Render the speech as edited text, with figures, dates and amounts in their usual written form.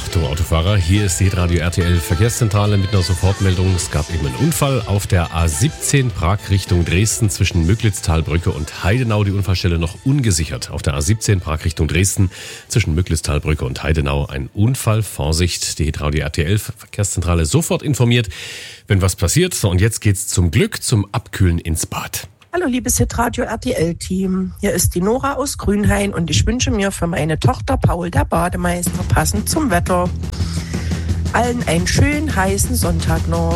Achtung Autofahrer, hier ist die Hitradio RTL Verkehrszentrale mit einer Sofortmeldung. Es gab eben einen Unfall auf der A17 Prag Richtung Dresden zwischen Müglitztalbrücke und Heidenau. Die Unfallstelle noch ungesichert. Auf der A17 Prag Richtung Dresden zwischen Müglitztalbrücke und Heidenau ein Unfall. Vorsicht, die Hitradio RTL Verkehrszentrale sofort informiert, wenn was passiert. So, und jetzt geht's zum Glück zum Abkühlen ins Bad. Hallo liebes Hitradio RTL-Team, hier ist die Nora aus Grünhain und ich wünsche mir für meine Tochter Paul, der Bademeister, passend zum Wetter, allen einen schönen heißen Sonntag noch.